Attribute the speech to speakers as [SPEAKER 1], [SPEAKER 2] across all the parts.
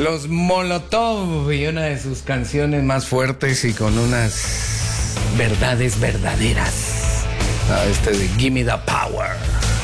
[SPEAKER 1] Los Molotov y una de sus canciones más fuertes y con unas verdades verdaderas. De Gimme the Power.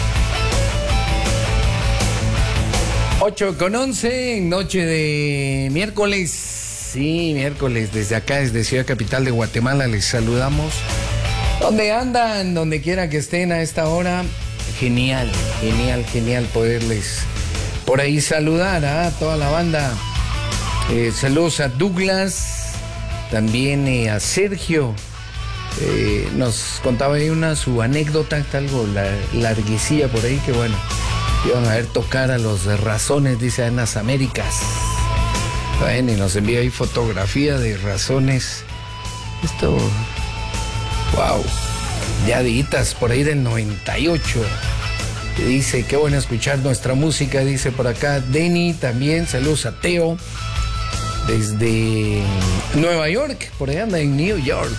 [SPEAKER 1] 8:11, noche de miércoles. Sí, miércoles. Desde acá, desde Ciudad Capital de Guatemala, les saludamos. Donde andan, donde quiera que estén a esta hora. Genial poderles por ahí saludar a toda la banda. Saludos a Douglas, también a Sergio. Nos contaba ahí su anécdota, algo larguecilla por ahí, que bueno, iban a ver tocar a los Razones, dice, en las Américas. Bueno, y nos envía ahí fotografía de Razones. Esto, wow, ya ditas por ahí del 98. Dice, qué bueno escuchar nuestra música, dice por acá Denny, también saludos a Teo desde Nueva York, por ahí anda en New York.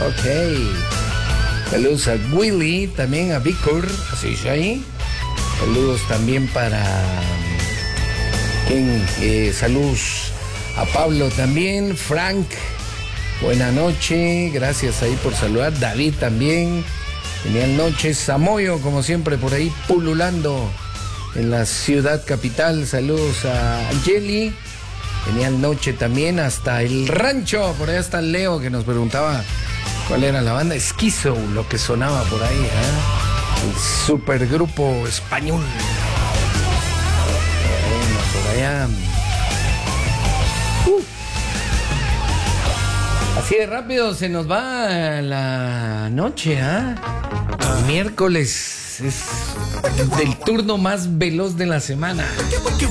[SPEAKER 1] Ok, saludos a Willy, también a Víctor, así es ahí. Saludos también para saludos a Pablo también, Frank, buena noche, gracias ahí por saludar. David también, genial noche. Samoyo, como siempre, por ahí pululando en la ciudad capital. Saludos a Angeli, genial noche también. Hasta el rancho, por allá está Leo, que nos preguntaba cuál era la banda. Esquizo, lo que sonaba por ahí, el supergrupo español. Bueno, por allá. Así de rápido se nos va la noche, Miércoles es el turno más veloz de la semana.